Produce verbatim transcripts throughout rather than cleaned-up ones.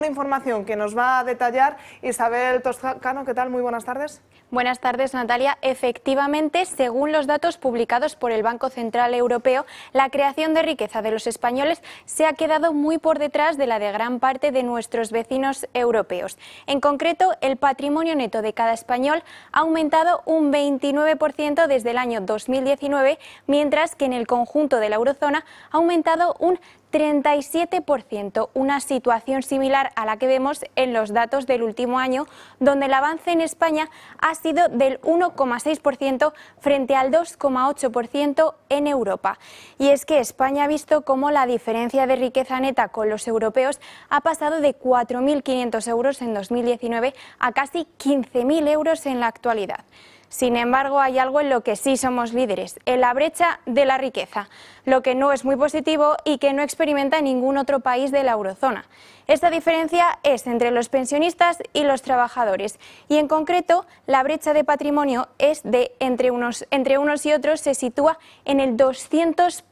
Información que nos va a detallar Isabel Toscano. ¿Qué tal? Muy buenas tardes. Buenas tardes, Natalia. Efectivamente, según los datos publicados por el Banco Central Europeo, la creación de riqueza de los españoles se ha quedado muy por detrás de la de gran parte de nuestros vecinos europeos. En concreto, el patrimonio neto de cada español ha aumentado un veintinueve por ciento desde el año dos mil diecinueve, mientras que en el conjunto de la eurozona ha aumentado un treinta y siete por ciento, una situación similar a la que vemos en los datos del último año, donde el avance en España ha sido del uno coma seis por ciento frente al dos coma ocho por ciento en Europa. Y es que España ha visto cómo la diferencia de riqueza neta con los europeos ha pasado de cuatro mil quinientos euros en dos mil diecinueve a casi quince mil euros en la actualidad. Sin embargo, hay algo en lo que sí somos líderes, en la brecha de la riqueza, lo que no es muy positivo y que no experimenta ningún otro país de la eurozona. Esta diferencia es entre los pensionistas y los trabajadores, y en concreto la brecha de patrimonio es de entre unos, entre unos y otros se sitúa en el doscientos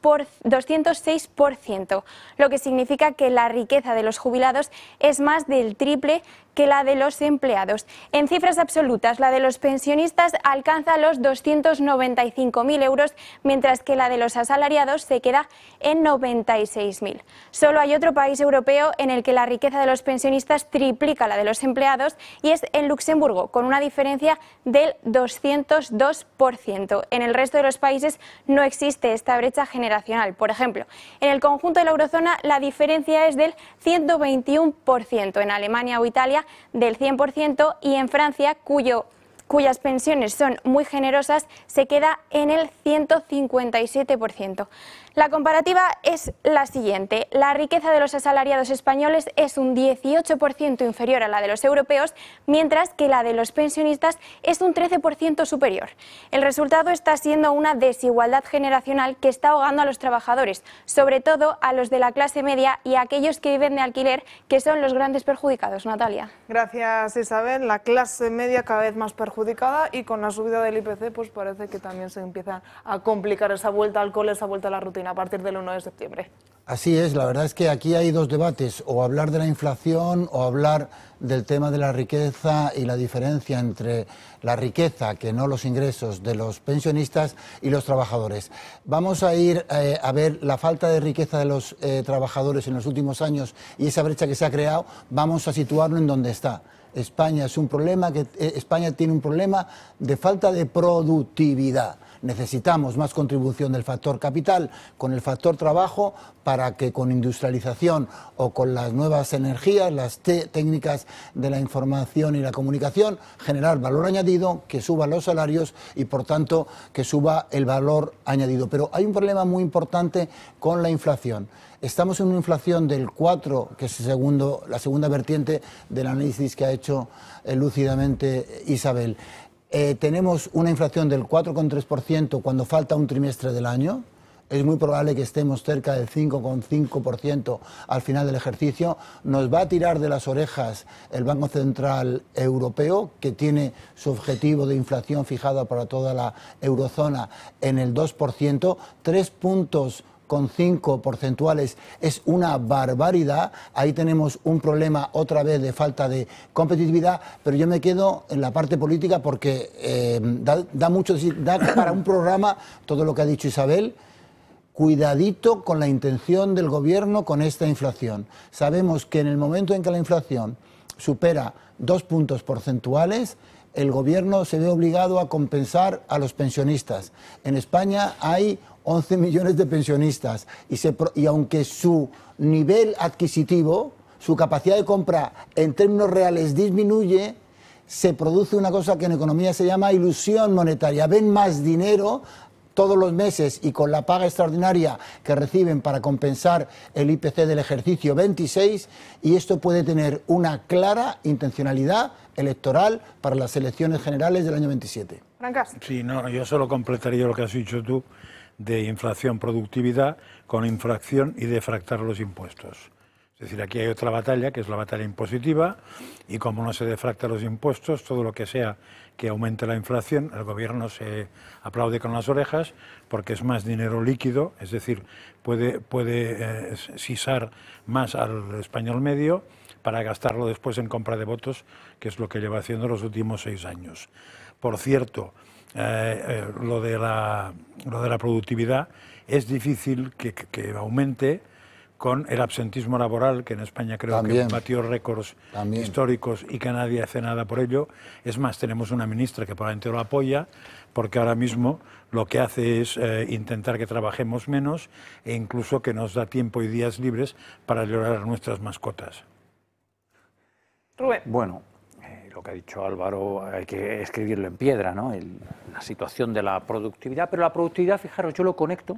seis por ciento, lo que significa que la riqueza de los jubilados es más del triple que la de los empleados. En cifras absolutas, la de los pensionistas alcanza los doscientos noventa y cinco mil euros, mientras que la de los asalariados se queda en noventa y seis mil. Solo hay otro país europeo en el que la riqueza de los pensionistas triplica la de los empleados, y es en Luxemburgo, con una diferencia del doscientos dos por ciento. En el resto de los países no existe esta brecha generacional. Por ejemplo, en el conjunto de la eurozona la diferencia es del ciento veintiuno por ciento, en Alemania o Italia del cien por ciento, y en Francia, cuyo cuyas pensiones son muy generosas, se queda en el ciento cincuenta y siete por ciento. La comparativa es la siguiente: la riqueza de los asalariados españoles es un dieciocho por ciento inferior a la de los europeos, mientras que la de los pensionistas es un trece por ciento superior. El resultado está siendo una desigualdad generacional que está ahogando a los trabajadores, sobre todo a los de la clase media y a aquellos que viven de alquiler, que son los grandes perjudicados. Natalia. Gracias, Isabel. La clase media cada vez más perjudicada, y con la subida del I P C pues parece que también se empieza a complicar esa vuelta al cole, esa vuelta a la rutina a partir del uno de septiembre. Así es, la verdad es que aquí hay dos debates: o hablar de la inflación o hablar del tema de la riqueza y la diferencia entre la riqueza, que no los ingresos, de los pensionistas y los trabajadores. Vamos a ir eh, a ver la falta de riqueza de los eh, trabajadores en los últimos años y esa brecha que se ha creado. Vamos a situarlo en donde está. España es un problema que eh, España tiene un problema de falta de productividad. Necesitamos más contribución del factor capital con el factor trabajo para que con industrialización o con las nuevas energías, las técnicas de la información y la comunicación, generar valor añadido, que suban los salarios y por tanto que suba el valor añadido. Pero hay un problema muy importante con la inflación. Estamos en una inflación del cuatro, que es el segundo, la segunda vertiente del análisis que ha hecho eh, lúcidamente Isabel. Eh, tenemos una inflación del cuatro coma tres por ciento cuando falta un trimestre del año. Es muy probable que estemos cerca del cinco coma cinco por ciento al final del ejercicio. Nos va a tirar de las orejas el Banco Central Europeo, que tiene su objetivo de inflación fijado para toda la eurozona en el dos por ciento, tres puntos con cinco porcentuales es una barbaridad. Ahí tenemos un problema otra vez de falta de competitividad, pero yo me quedo en la parte política porque eh, da, da mucho, da para un programa todo lo que ha dicho Isabel. Cuidadito con la intención del gobierno con esta inflación. Sabemos que en el momento en que la inflación supera dos puntos porcentuales, el gobierno se ve obligado a compensar a los pensionistas. En España hay once millones de pensionistas y, se, y aunque su nivel adquisitivo, su capacidad de compra en términos reales disminuye, se produce una cosa que en economía se llama ilusión monetaria. Ven más dinero todos los meses y con la paga extraordinaria que reciben para compensar el I P C del ejercicio veintiséis, y esto puede tener una clara intencionalidad electoral para las elecciones generales del año veintisiete. Brancas. Sí, no, yo solo completaría lo que has dicho tú de inflación, productividad, con inflación y defractar los impuestos. Es decir, aquí hay otra batalla, que es la batalla impositiva, y como no se defracta los impuestos, todo lo que sea que aumente la inflación, el gobierno se aplaude con las orejas, porque es más dinero líquido, es decir, puede, puede eh, sisar más al español medio para gastarlo después en compra de votos, que es lo que lleva haciendo los últimos seis años. Por cierto, eh, eh, lo, de la, lo de la productividad es difícil que, que, que aumente con el absentismo laboral, que en España creo También. que batió récords También. históricos y que nadie hace nada por ello. Es más, tenemos una ministra que probablemente lo apoya, porque ahora mismo lo que hace es eh, intentar que trabajemos menos e incluso que nos da tiempo y días libres para llorar a nuestras mascotas. Rubén. Bueno, eh, lo que ha dicho Álvaro hay que escribirlo en piedra, ¿no? El, la situación de la productividad, pero la productividad, fijaros, yo lo conecto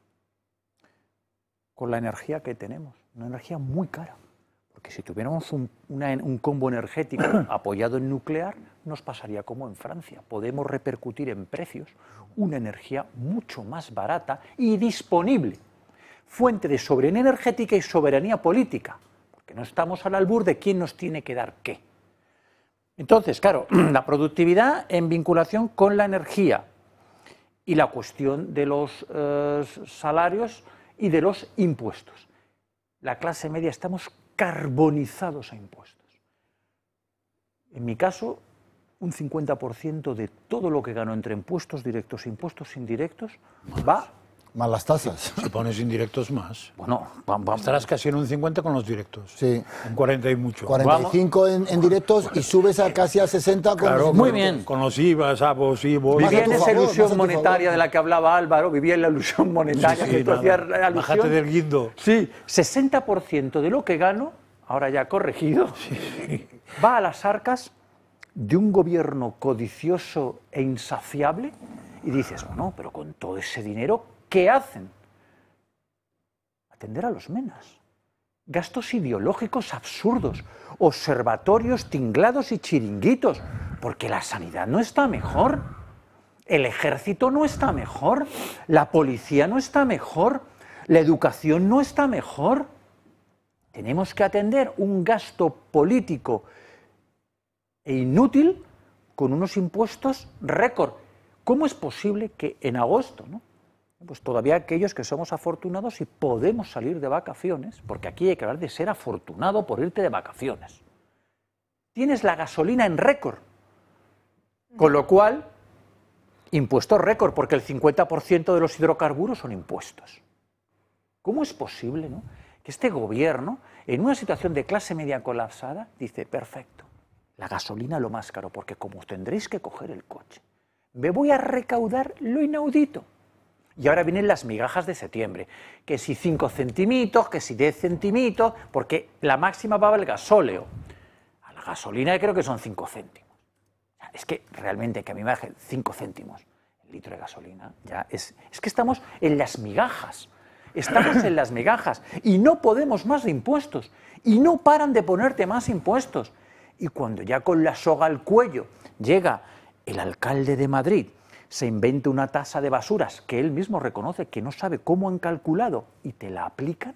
con la energía que tenemos, una energía muy cara, porque si tuviéramos un, una, un combo energético apoyado en nuclear, nos pasaría como en Francia. Podemos repercutir en precios una energía mucho más barata y disponible, fuente de soberanía energética y soberanía política, porque no estamos al albur de quién nos tiene que dar qué. Entonces, claro, la productividad en vinculación con la energía y la cuestión de los eh, salarios y de los impuestos. La clase media estamos carbonizados a impuestos. En mi caso, un cincuenta por ciento de todo lo que gano entre impuestos directos e impuestos indirectos va... Más las tasas. Si pones indirectos más. Bueno, vamos. Estarás casi en un cincuenta con los directos. Sí. En cuarenta y mucho. cuarenta y cinco en, en directos y subes a casi a sesenta con claro, los Muy bien. Con los I V A, abos, I V A. Vivía en esa favor, ilusión monetaria de la que hablaba Álvaro, vivía en la ilusión monetaria sí, sí, que tú hacías alusión. Bájate del guindo. Sí, sesenta por ciento de lo que gano, ahora ya corregido, sí. va a las arcas de un gobierno codicioso e insaciable y dices, bueno, pero con todo ese dinero, ¿qué hacen? Atender a los menas. Gastos ideológicos absurdos, observatorios tinglados y chiringuitos, porque la sanidad no está mejor, el ejército no está mejor, la policía no está mejor, la educación no está mejor. Tenemos que atender un gasto político e inútil con unos impuestos récord. ¿Cómo es posible que en agosto, ¿no? Pues todavía aquellos que somos afortunados y podemos salir de vacaciones, porque aquí hay que hablar de ser afortunado por irte de vacaciones. Tienes la gasolina en récord, con lo cual, impuestos récord, porque el cincuenta por ciento de los hidrocarburos son impuestos. ¿Cómo es posible, ¿no?, que este gobierno, en una situación de clase media colapsada, dice, perfecto, la gasolina lo más caro, porque como tendréis que coger el coche, me voy a recaudar lo inaudito? Y ahora vienen las migajas de septiembre, que si cinco centimitos, que si diez centimitos, porque la máxima va al gasóleo. A la gasolina creo que son cinco céntimos. Es que realmente que a mí me baje cinco céntimos el litro de gasolina, ya es, es que estamos en las migajas, estamos en las migajas y no podemos más de impuestos y no paran de ponerte más impuestos. Y cuando ya con la soga al cuello llega el alcalde de Madrid, se inventa una tasa de basuras que él mismo reconoce que no sabe cómo han calculado y te la aplican.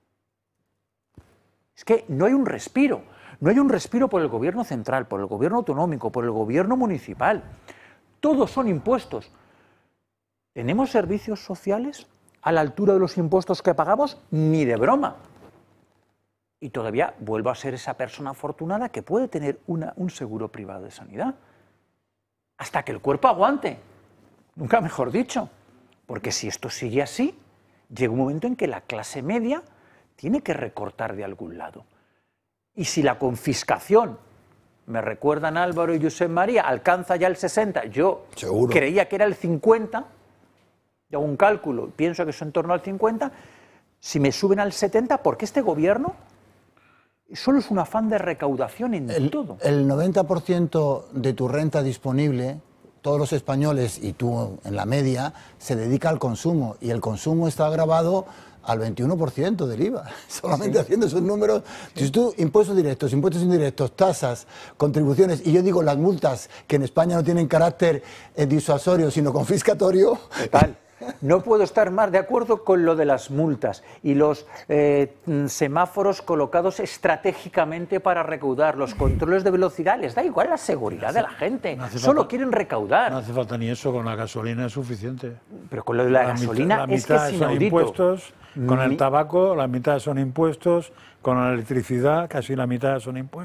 Es que no hay un respiro, no hay un respiro por el gobierno central, por el gobierno autonómico, por el gobierno municipal. Todos son impuestos. ¿Tenemos servicios sociales a la altura de los impuestos que pagamos? Ni de broma. Y todavía vuelvo a ser esa persona afortunada que puede tener una, un seguro privado de sanidad. Hasta que el cuerpo aguante. Nunca mejor dicho, porque si esto sigue así, llega un momento en que la clase media tiene que recortar de algún lado. Y si la confiscación, me recuerdan Álvaro y Josep María, alcanza ya el sesenta, yo Seguro. creía que era el cincuenta, hago un cálculo, pienso que es en torno al cincuenta, si me suben al setenta, porque este gobierno solo es un afán de recaudación en el, todo. El noventa por ciento de tu renta disponible, todos los españoles y tú en la media, se dedica al consumo y el consumo está grabado al veintiuno por ciento del I V A, solamente sí. haciendo esos números. Sí. Si tú, impuestos directos, impuestos indirectos, tasas, contribuciones, y yo digo las multas que en España no tienen carácter eh, disuasorio, sino confiscatorio, Total. No puedo estar más de acuerdo con lo de las multas y los eh, semáforos colocados estratégicamente para recaudar, los controles de velocidad, les da igual la seguridad de la gente, no hace solo falta, quieren recaudar. No hace falta ni eso, con la gasolina es suficiente. Pero con lo de la, la gasolina mitad, la es que mitad es son inaudito. impuestos, con el Mi... tabaco la mitad son impuestos, con la electricidad casi la mitad son impuestos.